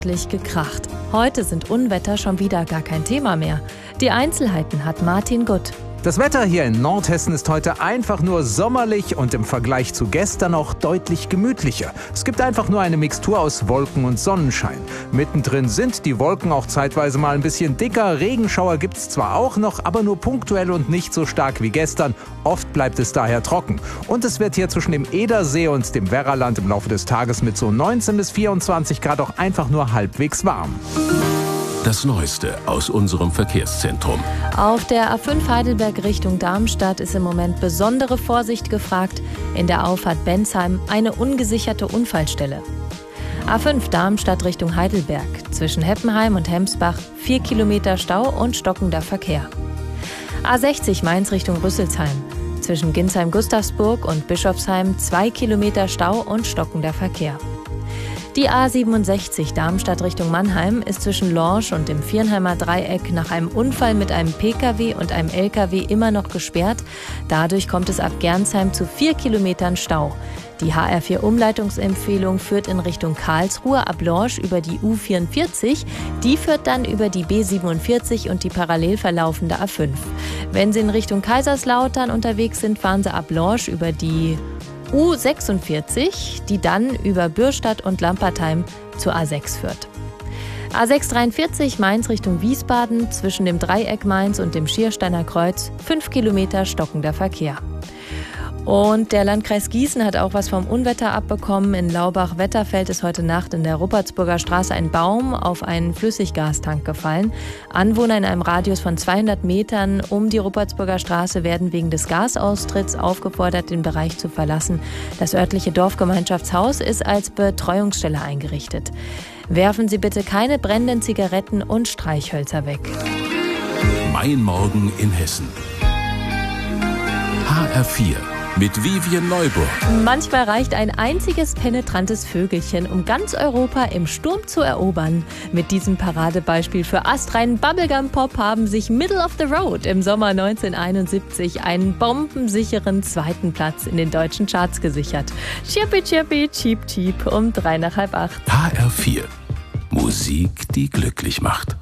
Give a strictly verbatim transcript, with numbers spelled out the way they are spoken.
gekracht. Heute sind Unwetter schon wieder gar kein Thema mehr. Die Einzelheiten hat Martin Gutt. Das Wetter hier in Nordhessen ist heute einfach nur sommerlich und im Vergleich zu gestern auch deutlich gemütlicher. Es gibt einfach nur eine Mixtur aus Wolken und Sonnenschein. Mittendrin sind die Wolken auch zeitweise mal ein bisschen dicker. Regenschauer gibt es zwar auch noch, aber nur punktuell und nicht so stark wie gestern. Oft bleibt es daher trocken. Und es wird hier zwischen dem Edersee und dem Werraland im Laufe des Tages mit so neunzehn bis vierundzwanzig Grad auch einfach nur halbwegs warm. Das Neueste aus unserem Verkehrszentrum. Auf der A fünf Heidelberg Richtung Darmstadt ist im Moment besondere Vorsicht gefragt. In der Auffahrt Bensheim eine ungesicherte Unfallstelle. A fünf Darmstadt Richtung Heidelberg. Zwischen Heppenheim und Hemsbach vier Kilometer Stau und stockender Verkehr. A sechzig Mainz Richtung Rüsselsheim. Zwischen Ginsheim-Gustavsburg und Bischofsheim zwei Kilometer Stau und stockender Verkehr. Die A siebenundsechzig Darmstadt Richtung Mannheim ist zwischen Lorsch und dem Viernheimer Dreieck nach einem Unfall mit einem Pkw und einem Lkw immer noch gesperrt. Dadurch kommt es ab Gernsheim zu vier Kilometern Stau. Die H R vier Umleitungsempfehlung führt in Richtung Karlsruhe ab Lorsch über die U vierundvierzig. Die führt dann über die B siebenundvierzig und die parallel verlaufende A fünf. Wenn Sie in Richtung Kaiserslautern unterwegs sind, fahren Sie ab Lorsch über die U sechsundvierzig, die dann über Bürstadt und Lampertheim zur A sechs führt. A sechshundertdreiundvierzig Mainz Richtung Wiesbaden, zwischen dem Dreieck Mainz und dem Schiersteiner Kreuz, fünf Kilometer stockender Verkehr. Und der Landkreis Gießen hat auch was vom Unwetter abbekommen. In Laubach-Wetterfeld ist heute Nacht in der Ruppertsburger Straße ein Baum auf einen Flüssiggastank gefallen. Anwohner in einem Radius von zweihundert Metern um die Ruppertsburger Straße werden wegen des Gasaustritts aufgefordert, den Bereich zu verlassen. Das örtliche Dorfgemeinschaftshaus ist als Betreuungsstelle eingerichtet. Werfen Sie bitte keine brennenden Zigaretten und Streichhölzer weg. Mein Morgen in Hessen. H R vier. Mit Vivian Neuburg. Manchmal reicht ein einziges penetrantes Vögelchen, um ganz Europa im Sturm zu erobern. Mit diesem Paradebeispiel für astreinen Bubblegum-Pop haben sich Middle of the Road im Sommer neunzehnhunderteinundsiebzig einen bombensicheren zweiten Platz in den deutschen Charts gesichert. Chirpi, chirpi, cheep, cheep um drei nach halb acht. H R vier. Musik, die glücklich macht.